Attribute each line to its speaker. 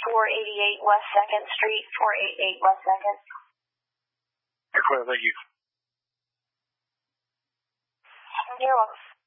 Speaker 1: 488 West 2nd Street, 488 West 2nd.
Speaker 2: Clear, thank you.
Speaker 1: You're welcome.